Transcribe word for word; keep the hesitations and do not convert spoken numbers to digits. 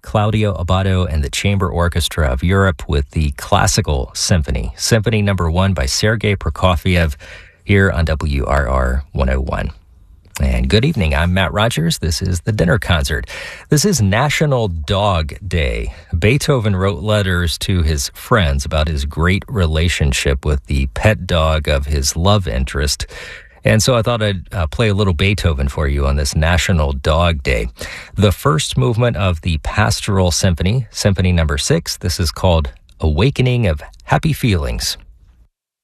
Claudio Abbado and the Chamber Orchestra of Europe with the Classical Symphony, Symphony Number One by Sergei Prokofiev, here on W R R one oh one. And good evening, I'm Matt Rogers. This is The Dinner Concert. This is National Dog Day. Beethoven wrote letters to his friends about his great relationship with the pet dog of his love interest. And so I thought I'd uh, play a little Beethoven for you on this National Dog Day. The first movement of the Pastoral Symphony, Symphony Number Six. This is called Awakening of Happy Feelings.